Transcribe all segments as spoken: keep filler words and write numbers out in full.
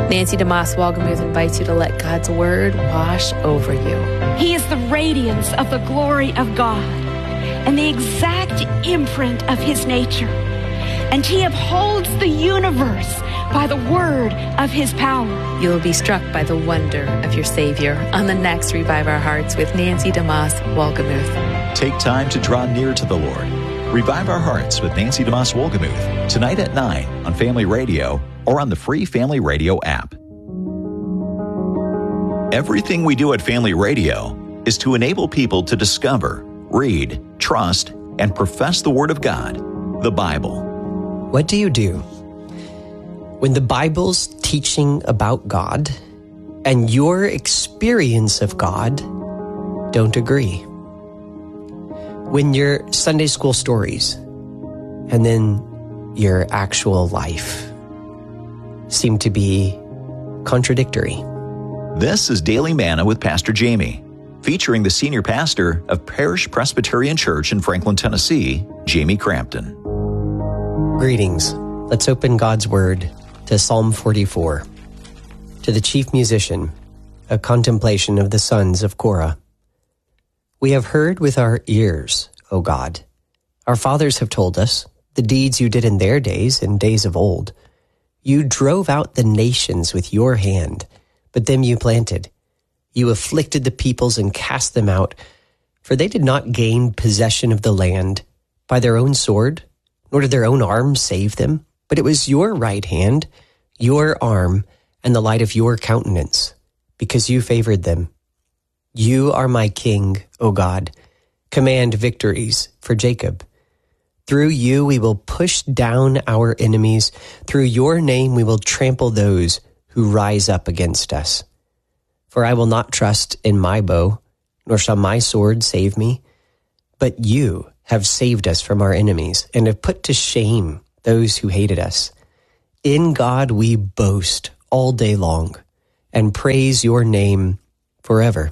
Nancy DeMoss Wolgemuth invites you to let God's word wash over you. He is the radiance of the glory of God and the exact imprint of his nature. And he upholds the universe by the word of his power. You will be struck by the wonder of your Savior on the next Revive Our Hearts with Nancy DeMoss Wolgemuth. Take time to draw near to the Lord. Revive Our Hearts with Nancy DeMoss Wolgemuth tonight at nine on Family Radio or on the free Family Radio app. Everything we do at Family Radio is to enable people to discover, read, trust, and profess the Word of God, the Bible. What do you do when the Bible's teaching about God and your experience of God don't agree? When your Sunday school stories and then your actual life seem to be contradictory. This is Daily Manna with Pastor Jamie, featuring the senior pastor of Parish Presbyterian Church in Franklin, Tennessee, Jamie Crampton. Greetings. Let's open God's Word to Psalm forty-four. To the chief musician, a contemplation of the sons of Korah. We have heard with our ears, O God. Our fathers have told us the deeds you did in their days, in days of old. You drove out the nations with your hand, but them you planted. You afflicted the peoples and cast them out, for they did not gain possession of the land by their own sword, nor did their own arm save them, but it was your right hand, your arm, and the light of your countenance, because you favored them. You are my king, O God. Command victories for Jacob. Through you we will push down our enemies. Through your name we will trample those who rise up against us. For I will not trust in my bow, nor shall my sword save me, but you have saved us from our enemies and have put to shame those who hated us. In God we boast all day long and praise your name forever.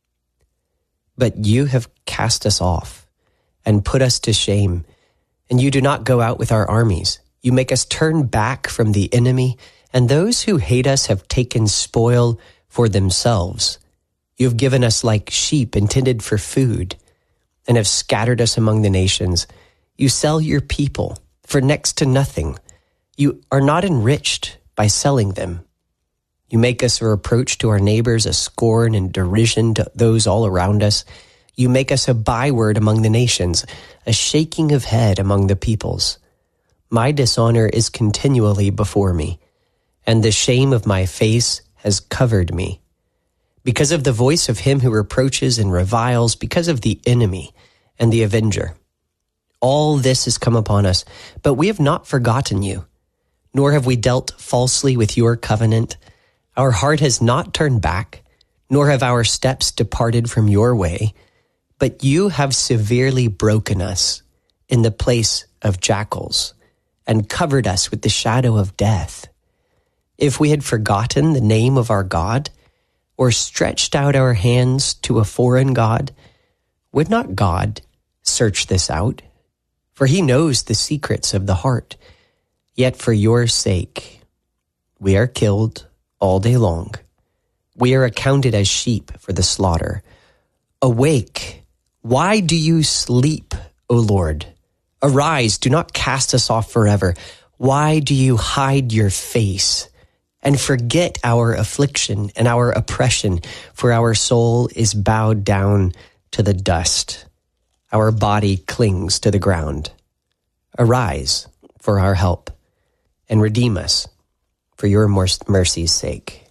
But you have cast us off and put us to shame, and you do not go out with our armies. You make us turn back from the enemy, and those who hate us have taken spoil for themselves. You have given us like sheep intended for food, and have scattered us among the nations. You sell your people for next to nothing. You are not enriched by selling them. You make us a reproach to our neighbors, a scorn and derision to those all around us. You make us a byword among the nations, a shaking of head among the peoples. My dishonor is continually before me, and the shame of my face has covered me. Because of the voice of him who reproaches and reviles, because of the enemy and the avenger. All this has come upon us, but we have not forgotten you, nor have we dealt falsely with your covenant. Our heart has not turned back, nor have our steps departed from your way, but you have severely broken us in the place of jackals and covered us with the shadow of death. If we had forgotten the name of our God, or stretched out our hands to a foreign god, would not God search this out? For he knows the secrets of the heart. Yet for your sake, we are killed all day long. We are accounted as sheep for the slaughter. Awake, why do you sleep, O Lord? Arise, do not cast us off forever. Why do you hide your face and forget our affliction and our oppression? For our soul is bowed down to the dust. Our body clings to the ground. Arise for our help and redeem us for your mercy's sake.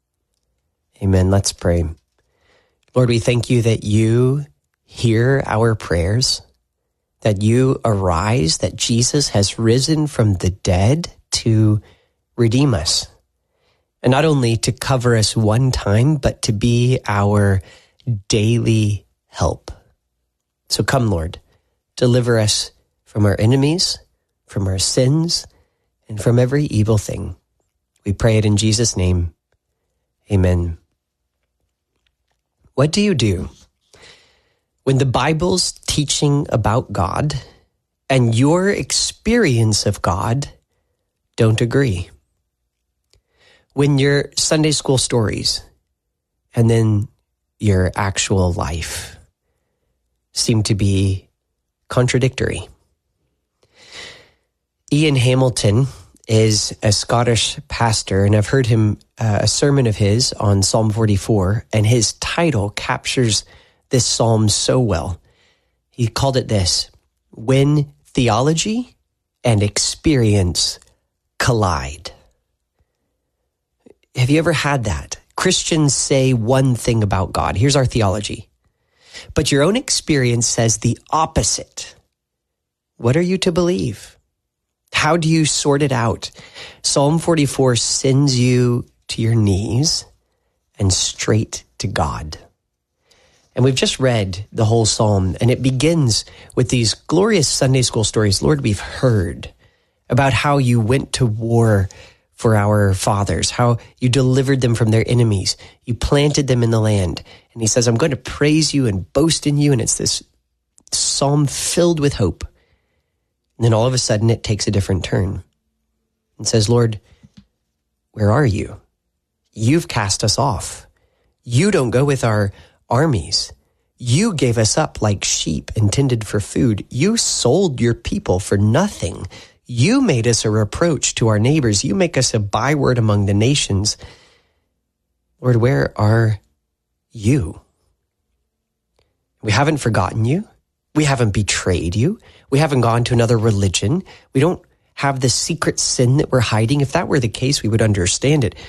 Amen. Let's pray. Lord, we thank you that you hear our prayers, that you arise, that Jesus has risen from the dead to redeem us. And not only to cover us one time, but to be our daily help. So come, Lord, deliver us from our enemies, from our sins, and from every evil thing. We pray it in Jesus' name. Amen. What do you do when the Bible's teaching about God and your experience of God don't agree? when your Sunday school stories and then your actual life seem to be contradictory. Ian Hamilton is a Scottish pastor, and I've heard him, uh, a sermon of his on Psalm forty-four, and his title captures this psalm so well. He called it this: When Theology and Experience Collide. Have you ever had that? Christians say one thing about God. Here's our theology. But your own experience says the opposite. What are you to believe? How do you sort it out? Psalm forty-four sends you to your knees and straight to God. And we've just read the whole psalm, and it begins with these glorious Sunday school stories. Lord, we've heard about how you went to war for our fathers, how you delivered them from their enemies. You planted them in the land. And he says, I'm going to praise you and boast in you. And it's this psalm filled with hope. And then all of a sudden it takes a different turn and says, Lord, where are you? You've cast us off. You don't go with our armies. You gave us up like sheep intended for food. You sold your people for nothing. You made us a reproach to our neighbors. You make us a byword among the nations. Lord, where are you? We haven't forgotten you. We haven't betrayed you. We haven't gone to another religion. We don't have the secret sin that we're hiding. If that were the case, we would understand it.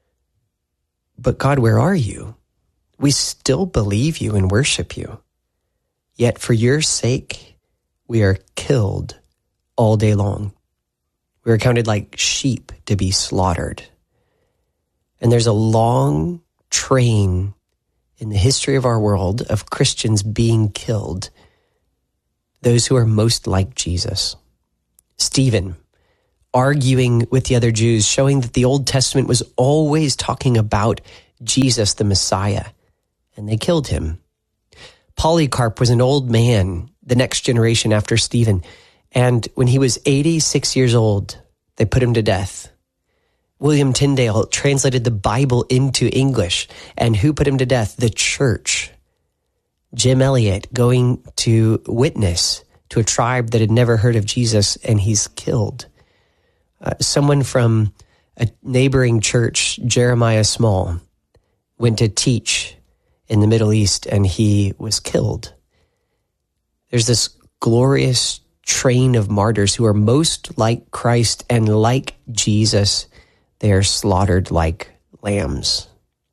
But God, where are you? We still believe you and worship you. Yet for your sake, we are killed all day long. We are counted like sheep to be slaughtered. And there's a long train in the history of our world of Christians being killed, those who are most like Jesus. Stephen, arguing with the other Jews, showing that the Old Testament was always talking about Jesus, the Messiah, and they killed him. Polycarp was an old man, the next generation after Stephen, and when he was eighty-six years old, they put him to death. William Tyndale translated the Bible into English, and who put him to death? The church. Jim Elliot going to witness to a tribe that had never heard of Jesus, and he's killed. Uh, someone from a neighboring church, Jeremiah Small, went to teach in the Middle East, and he was killed. There's this glorious train of martyrs who are most like Christ, and like Jesus, they are slaughtered like lambs.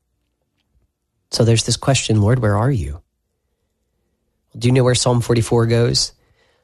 So there's this question, Lord, where are you? Do you know where Psalm forty-four goes?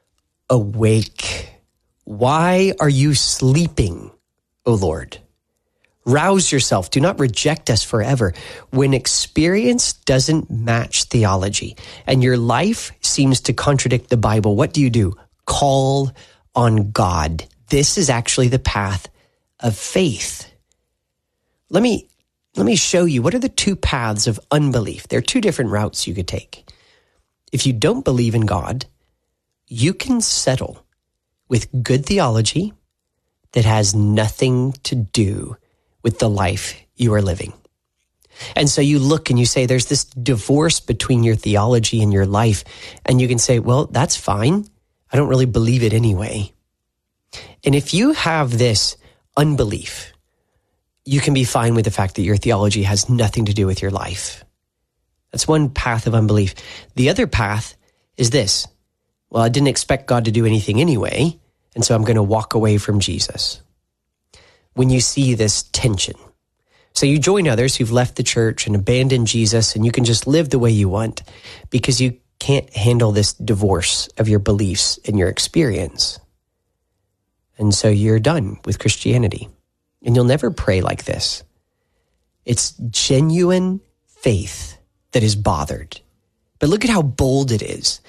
Awake. Why are you sleeping, O Lord? Rouse yourself. Do not reject us forever. When experience doesn't match theology and your life seems to contradict the Bible, what do you do? Call on God. This is actually the path of faith. Let me, let me show you, what are the two paths of unbelief? There are two different routes you could take. If you don't believe in God, you can settle with good theology that has nothing to do with the life you are living. And so you look and you say, there's this divorce between your theology and your life. And you can say, well, that's fine. I don't really believe it anyway. And if you have this unbelief, you can be fine with the fact that your theology has nothing to do with your life. That's one path of unbelief. The other path is this. Well, I didn't expect God to do anything anyway, and so I'm going to walk away from Jesus. When you see this tension. So you join others who've left the church and abandoned Jesus, and you can just live the way you want because you can't handle this divorce of your beliefs and your experience. And so you're done with Christianity. And you'll never pray like this. It's genuine faith that is bothered. But look at how bold it is.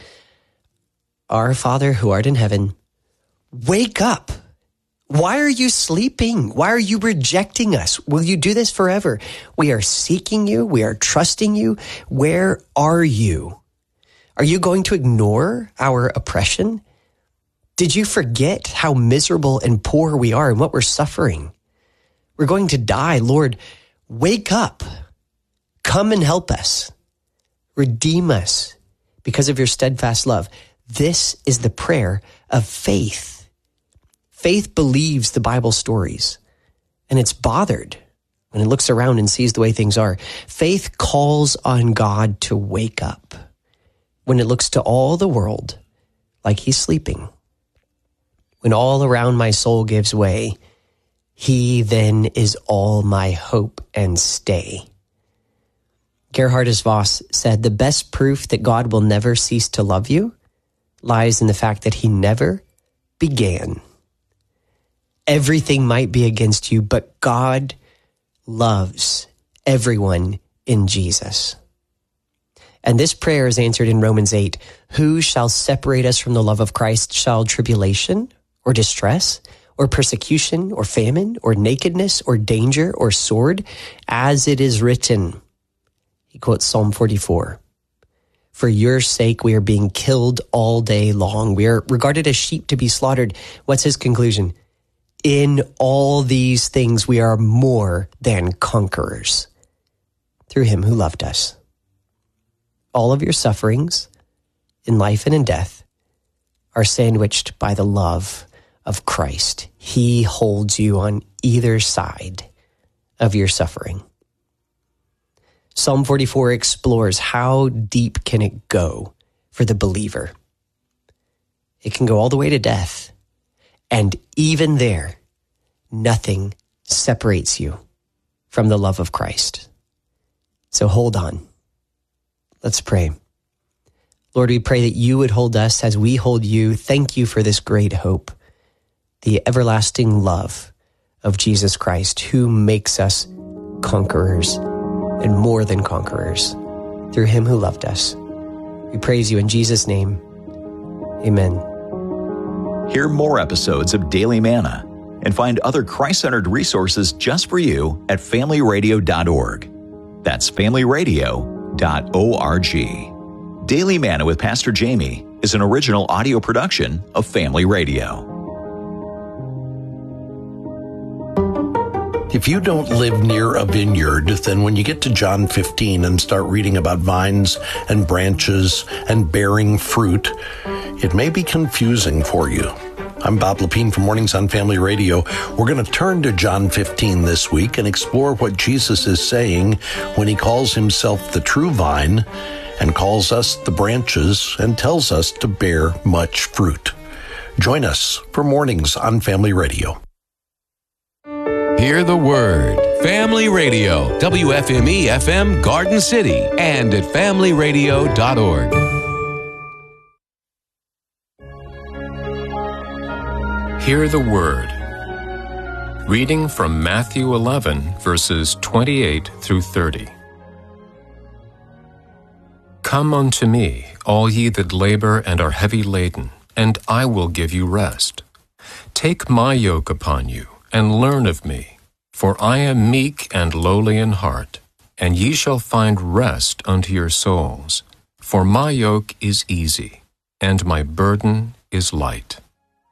Our Father who art in heaven, wake up. Why are you sleeping? Why are you rejecting us? Will you do this forever? We are seeking you. We are trusting you. Where are you? Are you going to ignore our oppression? Did you forget how miserable and poor we are and what we're suffering? We're going to die. Lord, wake up. Come and help us. Redeem us because of your steadfast love. This is the prayer of faith. Faith believes the Bible stories, and it's bothered when it looks around and sees the way things are. Faith calls on God to wake up when it looks to all the world like he's sleeping. When all around my soul gives way, he then is all my hope and stay. Gerhardus Voss said, the best proof that God will never cease to love you lies in the fact that he never began. Everything might be against you, but God loves everyone in Jesus. And this prayer is answered in Romans eight. Who shall separate us from the love of Christ? Shall tribulation or distress or persecution or famine or nakedness or danger or sword? As it is written, he quotes Psalm forty-four. For your sake, we are being killed all day long. We are regarded as sheep to be slaughtered. What's his conclusion? In all these things, we are more than conquerors through him who loved us. All of your sufferings in life and in death are sandwiched by the love of Christ. He holds you on either side of your suffering. Psalm forty-four explores how deep can it go for the believer. It can go all the way to death. And even there, nothing separates you from the love of Christ. So hold on. Let's pray. Lord, we pray that you would hold us as we hold you. Thank you for this great hope, the everlasting love of Jesus Christ, who makes us conquerors and more than conquerors through him who loved us. We praise you in Jesus' name. Amen. Hear more episodes of Daily Manna and find other Christ-centered resources just for you at family radio dot org. That's family radio dot org. Daily Manna with Pastor Jamie is an original audio production of Family Radio. If you don't live near a vineyard, then when you get to John fifteen and start reading about vines and branches and bearing fruit, it may be confusing for you. I'm Bob Lepine from Mornings on Family Radio. We're going to turn to John fifteen this week and explore what Jesus is saying when he calls himself the true vine and calls us the branches and tells us to bear much fruit. Join us for Mornings on Family Radio. Hear the word. Family Radio, W F M E F M Garden City, and at family radio dot org. Hear the word. Reading from Matthew eleven, verses twenty-eight through thirty. Come unto me, all ye that labor and are heavy laden, and I will give you rest. Take my yoke upon you, and learn of me, for I am meek and lowly in heart, and ye shall find rest unto your souls. For my yoke is easy, and my burden is light.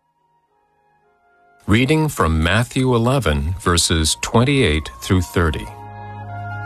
Reading from Matthew eleven, verses twenty-eight through thirty.